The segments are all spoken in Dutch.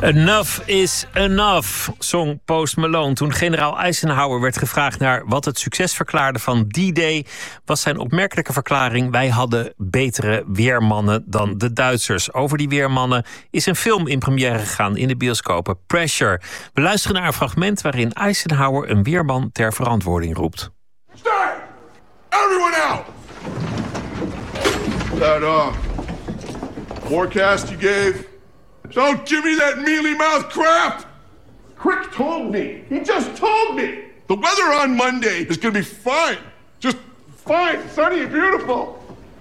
Enough is enough, zong Post Malone. Toen generaal Eisenhower werd gevraagd naar wat het succes verklaarde van D-Day, was zijn opmerkelijke verklaring: wij hadden betere weermannen dan de Duitsers. Over die weermannen is een film in première gegaan in de bioscopen, Pressure. We luisteren naar een fragment waarin Eisenhower een weerman ter verantwoording roept. Stay! Everyone out! That forecast you gave? Don't give me that mealy-mouthed crap! Quick told me. He just told me. The weather on Monday is going to be fine. Just fine, sunny and beautiful.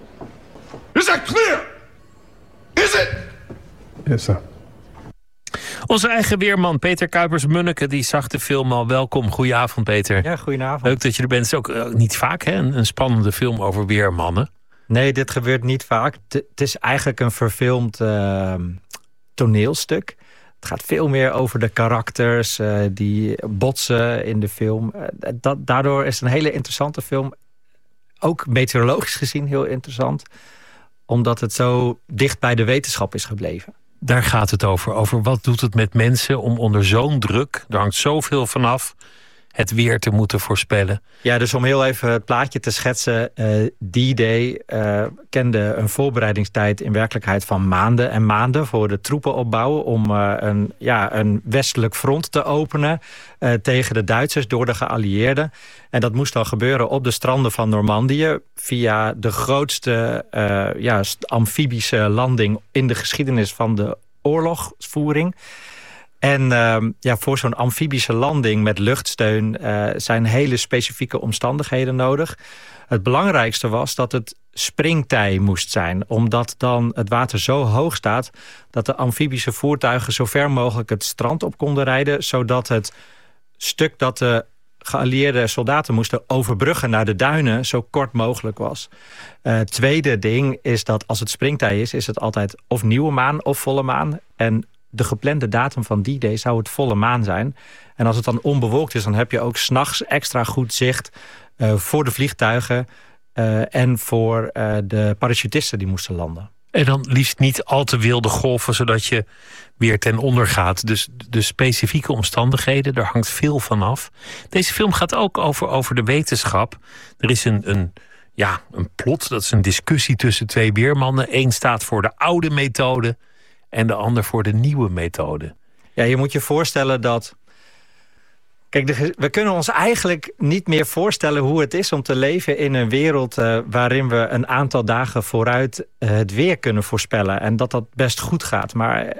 Is that clear? Is it? Yes, sir. Onze eigen weerman Peter Kuipers-Munneke die zag de film al. Welkom, goedenavond Peter. Ja, goedenavond. Leuk dat je er bent. Het is ook niet vaak hè? Een spannende film over weermannen. Nee, dit gebeurt niet vaak. Het is eigenlijk een verfilmd toneelstuk. Het gaat veel meer over de karakters die botsen in de film. Daardoor is het een hele interessante film. Ook meteorologisch gezien heel interessant. Omdat het zo dicht bij de wetenschap is gebleven. Daar gaat het over. Over wat doet het met mensen om onder zo'n druk, er hangt zoveel vanaf, het weer te moeten voorspellen. Ja, dus om heel even het plaatje te schetsen. D-Day kende een voorbereidingstijd in werkelijkheid van maanden en maanden voor de troepenopbouw om een westelijk front te openen tegen de Duitsers door de geallieerden. En dat moest dan gebeuren op de stranden van Normandië via de grootste amfibische landing in de geschiedenis van de oorlogsvoering. En voor zo'n amfibische landing met luchtsteun zijn hele specifieke omstandigheden nodig. Het belangrijkste was dat het springtij moest zijn. Omdat dan het water zo hoog staat dat de amfibische voertuigen zo ver mogelijk het strand op konden rijden. Zodat het stuk dat de geallieerde soldaten moesten overbruggen naar de duinen zo kort mogelijk was. Tweede ding is dat als het springtij is het altijd of nieuwe maan of volle maan. En de geplande datum van die day zou het volle maan zijn. En als het dan onbewolkt is, dan heb je ook 's nachts extra goed zicht voor de vliegtuigen en voor de parachutisten die moesten landen. En dan liefst niet al te wilde golven, zodat je weer ten onder gaat. Dus de specifieke omstandigheden, daar hangt veel van af. Deze film gaat ook over de wetenschap. Er is een plot, dat is een discussie tussen twee weermannen. Eén staat voor de oude methode en de ander voor de nieuwe methode. Ja, je moet je voorstellen dat... Kijk, we kunnen ons eigenlijk niet meer voorstellen hoe het is om te leven in een wereld waarin we een aantal dagen vooruit het weer kunnen voorspellen. En dat best goed gaat. Maar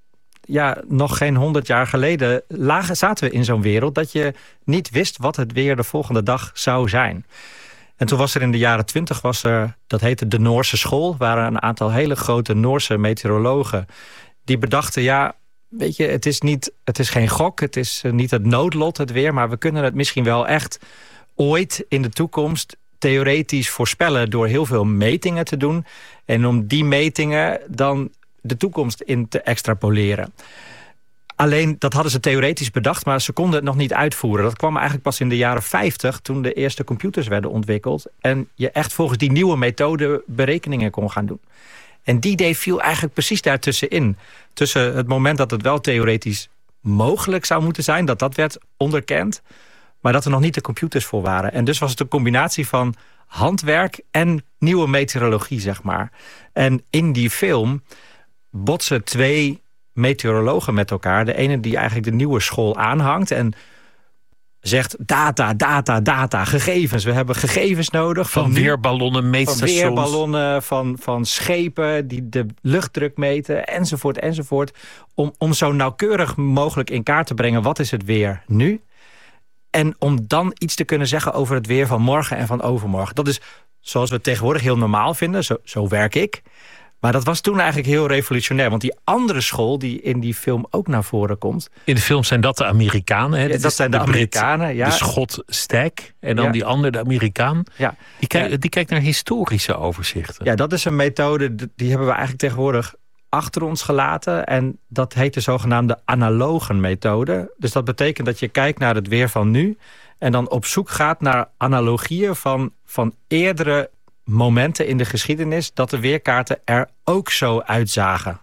nog geen 100 jaar geleden zaten we in zo'n wereld dat je niet wist wat het weer de volgende dag zou zijn. En toen was er in de jaren 20, dat heette de Noorse School, waren een aantal hele grote Noorse meteorologen die bedachten, weet je, het is geen gok, het is niet het noodlot, het weer, maar we kunnen het misschien wel echt ooit in de toekomst theoretisch voorspellen door heel veel metingen te doen en om die metingen dan de toekomst in te extrapoleren. Alleen, dat hadden ze theoretisch bedacht, maar ze konden het nog niet uitvoeren. Dat kwam eigenlijk pas in de jaren 50, toen de eerste computers werden ontwikkeld en je echt volgens die nieuwe methode berekeningen kon gaan doen. En die day viel eigenlijk precies daartussenin. Tussen het moment dat het wel theoretisch mogelijk zou moeten zijn, dat werd onderkend, maar dat er nog niet de computers voor waren. En dus was het een combinatie van handwerk en nieuwe meteorologie, zeg maar. En in die film botsen twee meteorologen met elkaar. De ene die eigenlijk de nieuwe school aanhangt en zegt data, gegevens. We hebben gegevens nodig. Van weerballonnen, meetstations. Van weerballonnen, van schepen die de luchtdruk meten, enzovoort. Om zo nauwkeurig mogelijk in kaart te brengen wat is het weer nu. En om dan iets te kunnen zeggen over het weer van morgen en van overmorgen. Dat is zoals we het tegenwoordig heel normaal vinden. Zo werk ik. Maar dat was toen eigenlijk heel revolutionair. Want die andere school die in die film ook naar voren komt. In de film zijn dat de Amerikanen. Hè? Ja, dat zijn de Amerikanen. De Schot Stack. En dan die andere, de Amerikaan. Ja. Die kijkt naar historische overzichten. Ja, dat is een methode. Die hebben we eigenlijk tegenwoordig achter ons gelaten. En dat heet de zogenaamde analogenmethode. Dus dat betekent dat je kijkt naar het weer van nu. En dan op zoek gaat naar analogieën van eerdere momenten in de geschiedenis dat de weerkaarten er ook zo uitzagen.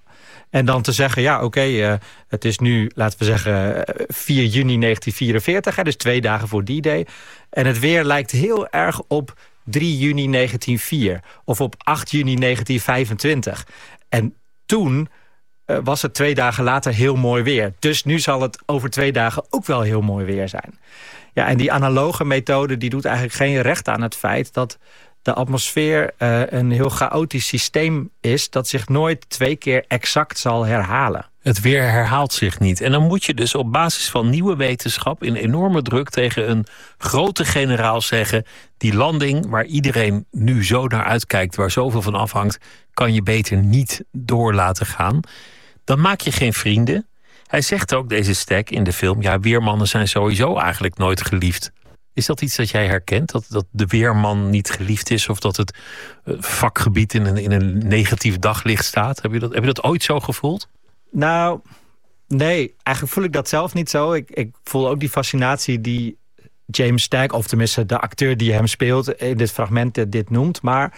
En dan te zeggen, het is nu, laten we zeggen, 4 juni 1944. Hè, dus 2 dagen voor D-Day. En het weer lijkt heel erg op 3 juni 1904. Of op 8 juni 1925. En toen was het 2 dagen later heel mooi weer. Dus nu zal het over 2 dagen ook wel heel mooi weer zijn. Ja, en die analoge methode die doet eigenlijk geen recht aan het feit dat de atmosfeer een heel chaotisch systeem is dat zich nooit 2 keer exact zal herhalen. Het weer herhaalt zich niet. En dan moet je dus op basis van nieuwe wetenschap in enorme druk tegen een grote generaal zeggen, die landing waar iedereen nu zo naar uitkijkt, waar zoveel van afhangt, kan je beter niet door laten gaan. Dan maak je geen vrienden. Hij zegt ook, deze Stack in de film, ja, weermannen zijn sowieso eigenlijk nooit geliefd. Is dat iets dat jij herkent? Dat de weerman niet geliefd is? Of dat het vakgebied in een negatief daglicht staat? Heb je dat ooit zo gevoeld? Nou, nee. Eigenlijk voel ik dat zelf niet zo. Ik voel ook die fascinatie die James Stack, of tenminste de acteur die hem speelt, in dit fragment dit noemt. Maar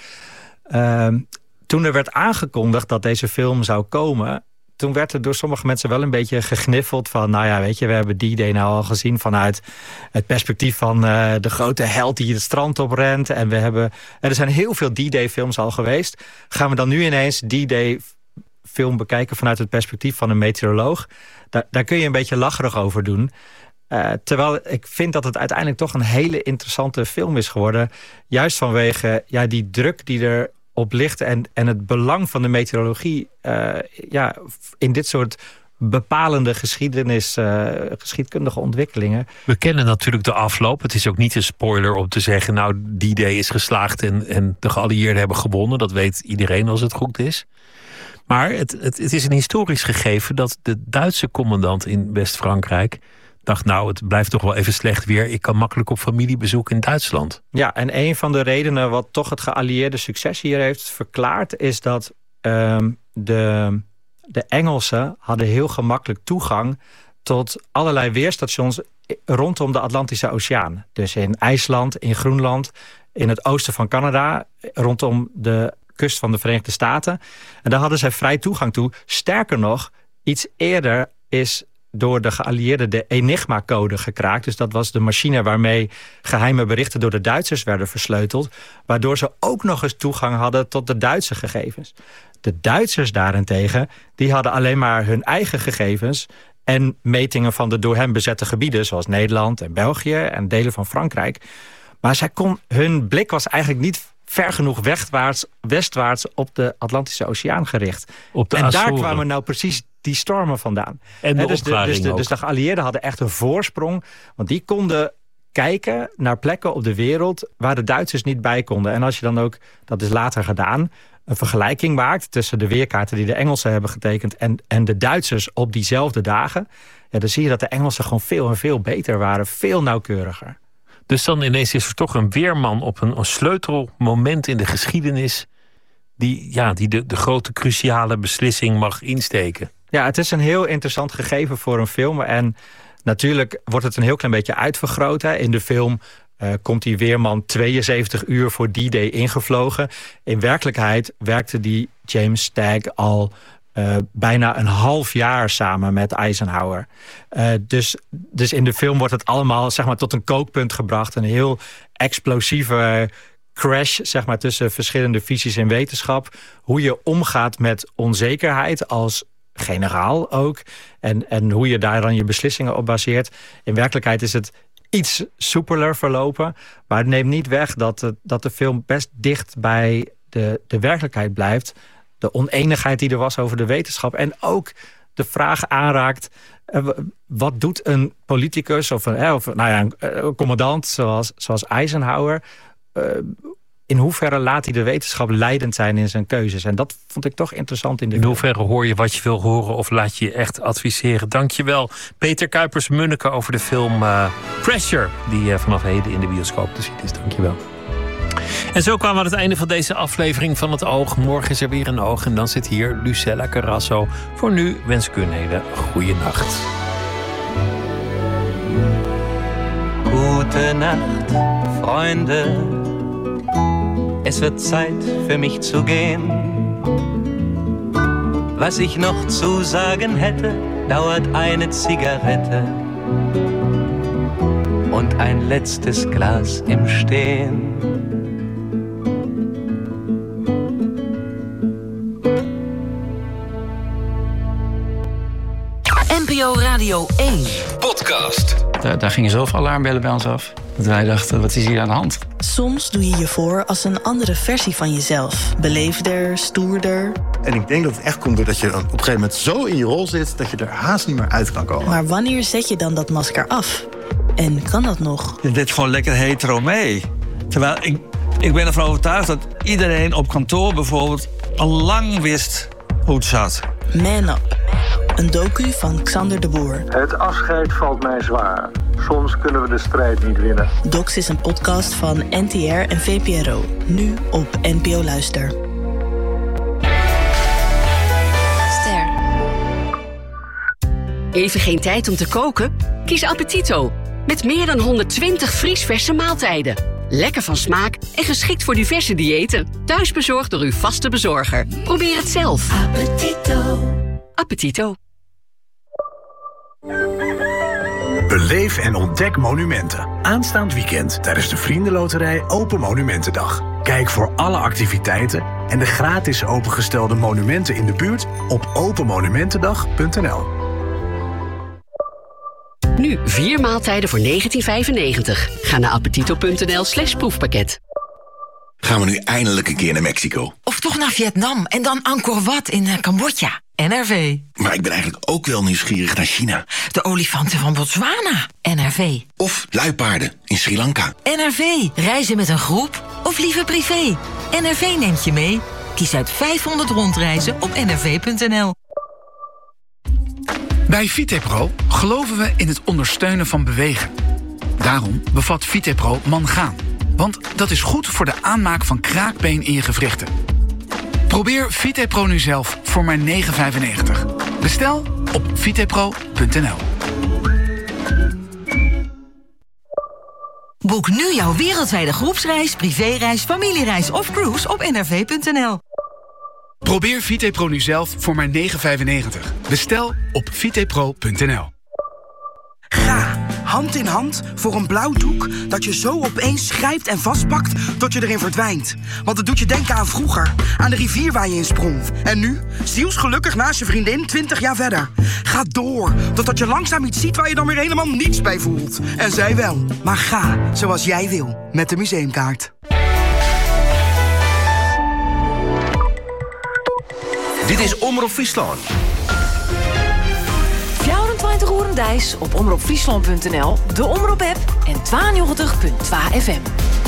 toen er werd aangekondigd dat deze film zou komen, toen werd er door sommige mensen wel een beetje gegniffeld van, nou ja, weet je, we hebben D-Day nou al gezien vanuit het perspectief van de grote held die het strand oprent. En er zijn heel veel D-Day films al geweest. Gaan we dan nu ineens D-Day film bekijken vanuit het perspectief van een meteoroloog? Daar kun je een beetje lacherig over doen. Terwijl ik vind dat het uiteindelijk toch een hele interessante film is geworden. Juist vanwege die druk die er op ligt en het belang van de meteorologie in dit soort bepalende geschiedkundige ontwikkelingen. We kennen natuurlijk de afloop. Het is ook niet een spoiler om te zeggen, nou, D-Day is geslaagd en de geallieerden hebben gewonnen. Dat weet iedereen als het goed is. Maar het is een historisch gegeven dat de Duitse commandant in West-Frankrijk dacht, nou, het blijft toch wel even slecht weer. Ik kan makkelijk op familiebezoek in Duitsland. Ja, en een van de redenen wat toch het geallieerde succes hier heeft verklaard, is dat de Engelsen hadden heel gemakkelijk toegang tot allerlei weerstations rondom de Atlantische Oceaan. Dus in IJsland, in Groenland, in het oosten van Canada, rondom de kust van de Verenigde Staten. En daar hadden zij vrij toegang toe. Sterker nog, iets eerder is door de geallieerden de Enigma-code gekraakt. Dus dat was de machine waarmee geheime berichten door de Duitsers werden versleuteld, waardoor ze ook nog eens toegang hadden tot de Duitse gegevens. De Duitsers daarentegen, die hadden alleen maar hun eigen gegevens en metingen van de door hen bezette gebieden, zoals Nederland en België en delen van Frankrijk. Maar hun blik was eigenlijk niet ver genoeg westwaarts op de Atlantische Oceaan gericht. En daar kwamen nou precies die stormen vandaan. En de opklaring ook. Dus de geallieerden hadden echt een voorsprong, want die konden kijken naar plekken op de wereld waar de Duitsers niet bij konden. En als je dan ook, dat is later gedaan, een vergelijking maakt tussen de weerkaarten die de Engelsen hebben getekend en de Duitsers op diezelfde dagen, dan zie je dat de Engelsen gewoon veel en veel beter waren, veel nauwkeuriger. Dus dan ineens is er toch een weerman op een sleutelmoment in de geschiedenis die de grote cruciale beslissing mag insteken. Ja, het is een heel interessant gegeven voor een film. En natuurlijk wordt het een heel klein beetje uitvergroot. Hè. In de film komt die weerman 72 uur voor D-Day ingevlogen. In werkelijkheid werkte die James Stagg al bijna een half jaar samen met Eisenhower. Dus in de film wordt het allemaal, zeg maar, tot een kookpunt gebracht. Een heel explosieve crash, zeg maar, tussen verschillende visies in wetenschap. Hoe je omgaat met onzekerheid als generaal ook. En hoe je daar dan je beslissingen op baseert. In werkelijkheid is het iets soepeler verlopen. Maar het neemt niet weg dat de film best dicht bij de werkelijkheid blijft. De oneenigheid die er was over de wetenschap. En ook de vraag aanraakt, wat doet een politicus of een commandant zoals Eisenhower? In hoeverre laat hij de wetenschap leidend zijn in zijn keuzes? En dat vond ik toch interessant in de film. In hoeverre hoor je wat je wil horen of laat je je echt adviseren? Dankjewel, Peter Kuipers-Munneke, over de film Pressure, die vanaf heden in de bioscoop te zien is. Dankjewel. En zo kwamen we aan het einde van deze aflevering van Het Oog. Morgen is er weer een oog en dan zit hier Lucella Carrasso. Voor nu wens ik u een hele goede nacht. Gute Nacht, Freunde. Es wird Zeit für mich zu gehen. Was ich noch zu sagen hätte, dauert eine Zigarette und ein letztes Glas im Stehen. NPO Radio 1. Podcast. Daar gingen zoveel alarmbellen bij ons af. Dat wij dachten, wat is hier aan de hand? Soms doe je je voor als een andere versie van jezelf. Beleefder, stoerder. En ik denk dat het echt komt doordat je op een gegeven moment zo in je rol zit dat je er haast niet meer uit kan komen. Maar wanneer zet je dan dat masker af? En kan dat nog? Je deed gewoon lekker hetero mee. Terwijl ik ben ervan overtuigd dat iedereen op kantoor bijvoorbeeld al lang wist hoe het zat. Man Up. Een docu van Xander de Boer. Het afscheid valt mij zwaar. Soms kunnen we de strijd niet winnen. Docs is een podcast van NTR en VPRO. Nu op NPO Luister. Ster. Even geen tijd om te koken? Kies Appetito. Met meer dan 120 vriesverse maaltijden. Lekker van smaak en geschikt voor diverse diëten. Thuisbezorgd door uw vaste bezorger. Probeer het zelf. Appetito. Appetito. Beleef en ontdek monumenten. Aanstaand weekend tijdens de Vriendenloterij Open Monumentendag. Kijk voor alle activiteiten en de gratis opengestelde monumenten in de buurt op openmonumentendag.nl. Nu 4 maaltijden voor €19,95. Ga naar appetito.nl/proefpakket. Gaan we nu eindelijk een keer naar Mexico? Of toch naar Vietnam en dan Angkor Wat in Cambodja. NRV. Maar ik ben eigenlijk ook wel nieuwsgierig naar China. De olifanten van Botswana. NRV. Of luipaarden in Sri Lanka. NRV. Reizen met een groep of liever privé. NRV neemt je mee. Kies uit 500 rondreizen op nrv.nl. Bij Vitepro geloven we in het ondersteunen van bewegen. Daarom bevat Vitepro mangaan. Want dat is goed voor de aanmaak van kraakbeen in je gewrichten. Probeer Vitepro nu zelf voor maar €9,95. Bestel op vitepro.nl. Boek nu jouw wereldwijde groepsreis, privéreis, familiereis of cruise op nrv.nl. Probeer Vitepro nu zelf voor maar €9,95. Bestel op vitepro.nl. Ga hand in hand voor een blauw doek dat je zo opeens grijpt en vastpakt tot je erin verdwijnt. Want het doet je denken aan vroeger, aan de rivier waar je in sprong. En nu, zielsgelukkig naast je vriendin 20 jaar verder. Ga door, totdat je langzaam iets ziet waar je dan weer helemaal niets bij voelt. En zij wel. Maar ga zoals jij wil, met de museumkaart. Dit is Omroep Friesland. 24 uur Dijs op omroepfriesland.nl, de Omroep-app en 92.2 FM.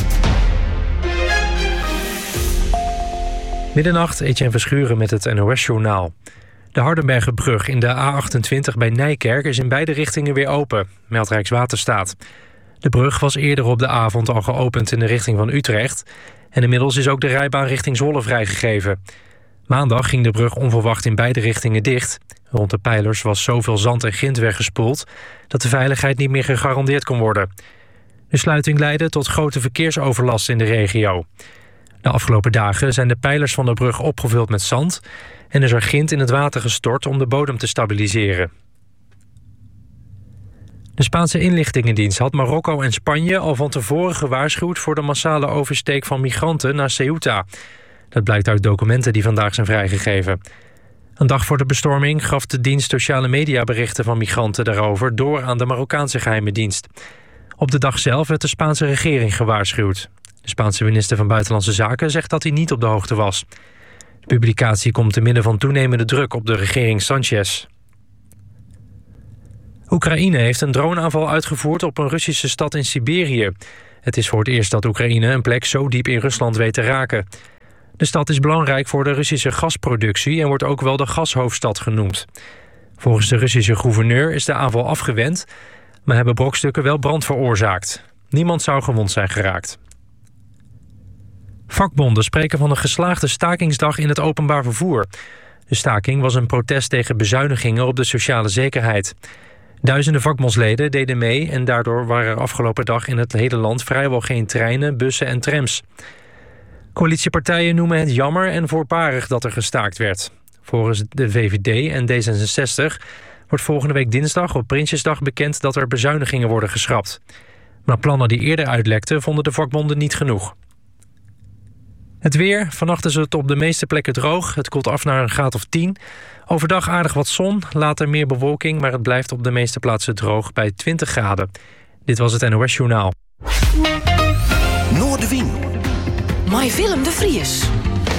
Middernacht, Etienne Verschuren met het NOS-journaal. De Hardenbergerbrug in de A28 bij Nijkerk is in beide richtingen weer open, meldt Rijkswaterstaat. De brug was eerder op de avond al geopend in de richting van Utrecht. En inmiddels is ook de rijbaan richting Zwolle vrijgegeven. Maandag ging de brug onverwacht in beide richtingen dicht. Rond de pijlers was zoveel zand en grind weggespoeld dat de veiligheid niet meer gegarandeerd kon worden. De sluiting leidde tot grote verkeersoverlast in de regio. De afgelopen dagen zijn de pijlers van de brug opgevuld met zand en is er grind in het water gestort om de bodem te stabiliseren. De Spaanse inlichtingendienst had Marokko en Spanje al van tevoren gewaarschuwd voor de massale oversteek van migranten naar Ceuta. Dat blijkt uit documenten die vandaag zijn vrijgegeven. Een dag voor de bestorming gaf de dienst sociale mediaberichten van migranten daarover door aan de Marokkaanse geheime dienst. Op de dag zelf werd de Spaanse regering gewaarschuwd. De Spaanse minister van Buitenlandse Zaken zegt dat hij niet op de hoogte was. De publicatie komt te midden van toenemende druk op de regering Sanchez. Oekraïne heeft een droneaanval uitgevoerd op een Russische stad in Siberië. Het is voor het eerst dat Oekraïne een plek zo diep in Rusland weet te raken. De stad is belangrijk voor de Russische gasproductie en wordt ook wel de gashoofdstad genoemd. Volgens de Russische gouverneur is de aanval afgewend, maar hebben brokstukken wel brand veroorzaakt. Niemand zou gewond zijn geraakt. Vakbonden spreken van een geslaagde stakingsdag in het openbaar vervoer. De staking was een protest tegen bezuinigingen op de sociale zekerheid. Duizenden vakbondsleden deden mee en daardoor waren er afgelopen dag in het hele land vrijwel geen treinen, bussen en trams. Coalitiepartijen noemen het jammer en voorbarig dat er gestaakt werd. Volgens de VVD en D66 wordt volgende week dinsdag op Prinsjesdag bekend dat er bezuinigingen worden geschrapt. Maar plannen die eerder uitlekten vonden de vakbonden niet genoeg. Het weer. Vannacht is het op de meeste plekken droog. Het koelt af naar een graad of 10. Overdag aardig wat zon, later meer bewolking, maar het blijft op de meeste plaatsen droog bij 20 graden. Dit was het NOS Journaal. Noorderwien. My Willem de Vries.